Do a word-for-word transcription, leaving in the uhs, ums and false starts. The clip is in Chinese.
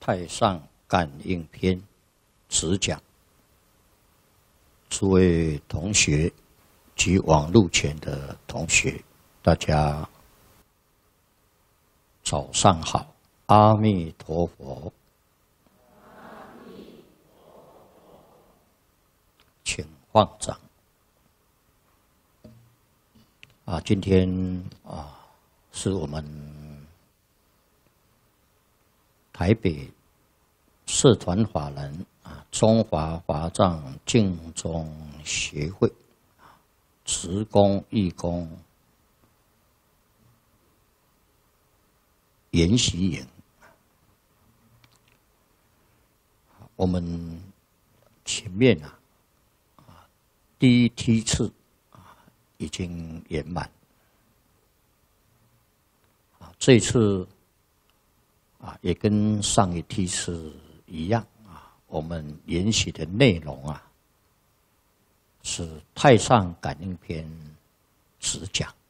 太上感应篇直讲，诸位同学及网络前的同学，大家早上好，阿弥陀佛。请放掌。啊，今天啊，是我们台北社团法人啊，中华华藏净宗协会啊，慈公义工研习营。我们前面啊，啊，第一梯次啊已经圆满。啊，这次啊，也跟上一梯次一样啊，我们研习的内容啊，是太上感应篇直讲。